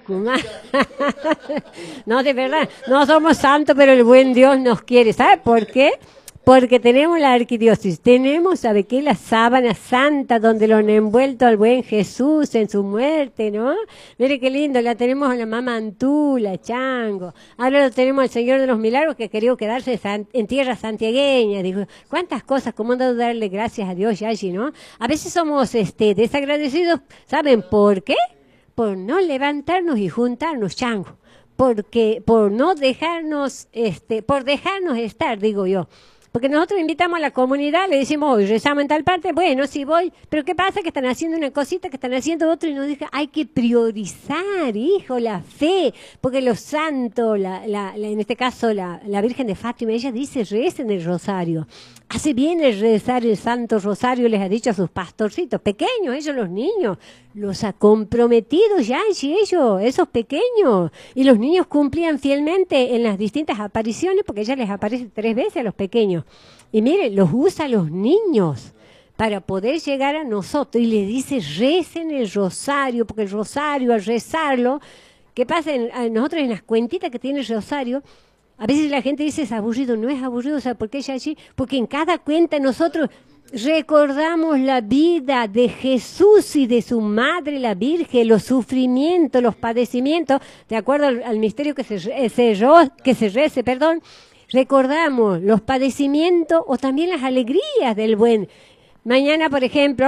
alaikum. No, de verdad, no somos santos, pero el buen Dios nos quiere. ¿Sabe por qué? Porque tenemos la arquidiócesis, tenemos, ¿sabe qué? La sábana santa donde lo han envuelto al buen Jesús en su muerte, ¿no? Mire qué lindo, la tenemos a la mamá Antula, Chango. Ahora lo tenemos al Señor de los Milagros que ha querido quedarse en tierra santiagueña. Digo, cuántas cosas, cómo no darle gracias a Dios, Yayi, ¿no? A veces somos desagradecidos, ¿saben por qué? Por no levantarnos y juntarnos, Chango. Porque, por no dejarnos, por dejarnos estar, digo yo. Porque nosotros invitamos a la comunidad, le decimos, hoy rezamos en tal parte, bueno, sí voy, pero ¿qué pasa? Que están haciendo una cosita, que están haciendo otra, y nos dicen, hay que priorizar, hijo, la fe, porque los santos, en este caso la Virgen de Fátima, ella dice, recen el rosario. Hace bien el rezar el Santo Rosario, les ha dicho a sus pastorcitos, pequeños, ellos los niños, los ha comprometido ya, ellos, esos pequeños. Y los niños cumplían fielmente en las distintas apariciones, porque ella les aparece 3 veces a los pequeños. Y miren, los usa a los niños para poder llegar a nosotros. Y les dice, recen el rosario, porque el rosario, al rezarlo, ¿qué pasa? Nosotros en las cuentitas que tiene el rosario, a veces la gente dice, es aburrido, no es aburrido, ¿sabe por qué es allí? Porque en cada cuenta nosotros recordamos la vida de Jesús y de su madre, la Virgen, los sufrimientos, los padecimientos, de acuerdo al misterio que se rece, recordamos los padecimientos o también las alegrías del buen. Mañana, por ejemplo,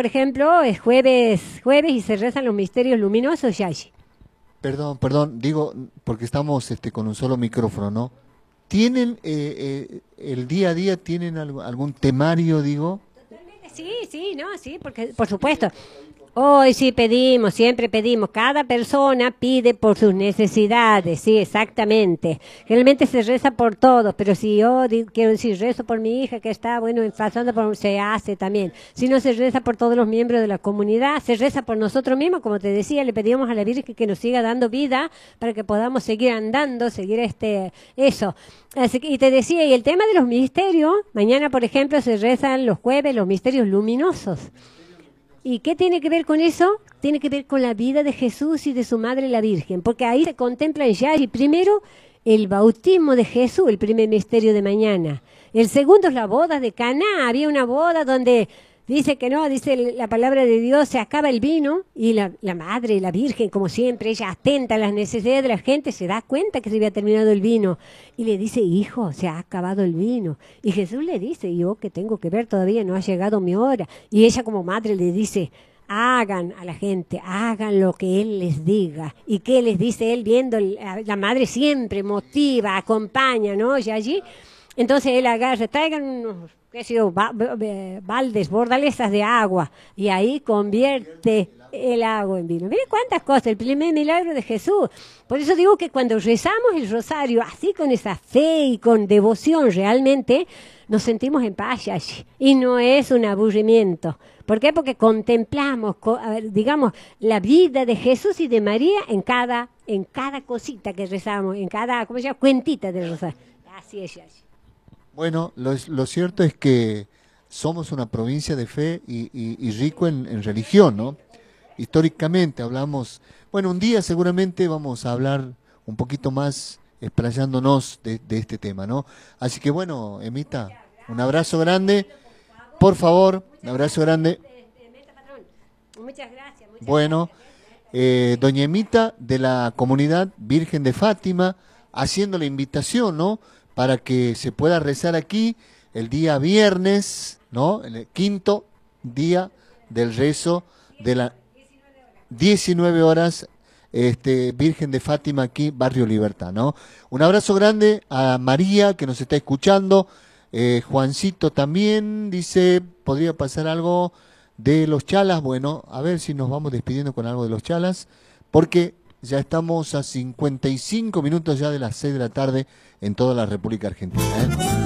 es jueves y se rezan los misterios luminosos, Yashi. Perdón, digo, porque estamos con un solo micrófono, ¿no? ¿Tienen el día a día, tienen algún temario, digo? Totalmente, sí, porque por supuesto. Hoy sí pedimos, siempre pedimos, cada persona pide por sus necesidades, sí, exactamente. Generalmente se reza por todos, pero si yo quiero decir, rezo por mi hija que está, pasando por, se hace también. Si no se reza por todos los miembros de la comunidad, se reza por nosotros mismos, como te decía, le pedimos a la Virgen que nos siga dando vida para que podamos seguir andando, seguir eso. Así que, y te decía, y el tema de los misterios, mañana, por ejemplo, se rezan los jueves los misterios luminosos. ¿Y qué tiene que ver con eso? Tiene que ver con la vida de Jesús y de su madre la Virgen, porque ahí se contemplan ya y primero el bautismo de Jesús, el primer misterio de mañana. El segundo es la boda de Caná. Había una boda donde dice que no, dice la palabra de Dios, se acaba el vino y la madre, la Virgen, como siempre, ella atenta a las necesidades de la gente, se da cuenta que se había terminado el vino y le dice, hijo, se ha acabado el vino. Y Jesús le dice, yo que tengo que ver todavía, no ha llegado mi hora. Y ella como madre le dice, hagan a la gente, hagan lo que Él les diga. ¿Y qué les dice Él viendo? La madre siempre motiva, acompaña, ¿no? Y allí, entonces Él agarra, traigan unos baldes, bordalesas de agua, y ahí convierte el agua en vino. Mire cuántas cosas, el primer milagro de Jesús. Por eso digo que cuando rezamos el rosario, así con esa fe y con devoción realmente, nos sentimos en paz, y no es un aburrimiento. ¿Por qué? Porque contemplamos, digamos, la vida de Jesús y de María en cada cosita que rezamos, en cada, ¿cómo se llama? Cuentita del rosario. Así es, Bueno, lo cierto es que somos una provincia de fe y rico en religión, ¿no? Históricamente hablamos, bueno, un día seguramente vamos a hablar un poquito más explayándonos de este tema, ¿no? Así que bueno, Emita, un abrazo grande, por favor, un abrazo grande. Muchas gracias. Bueno, doña Emita de la comunidad Virgen de Fátima, haciendo la invitación, ¿no?, para que se pueda rezar aquí el día viernes, ¿no?, el quinto día del rezo de la 19 horas, Virgen de Fátima aquí, Barrio Libertad, ¿no? Un abrazo grande a María que nos está escuchando, Juancito también dice, ¿podría pasar algo de los chalas? Bueno, a ver si nos vamos despidiendo con algo de los chalas, porque ya estamos a 55 minutos ya de las 6 de la tarde en toda la República Argentina, ¿eh?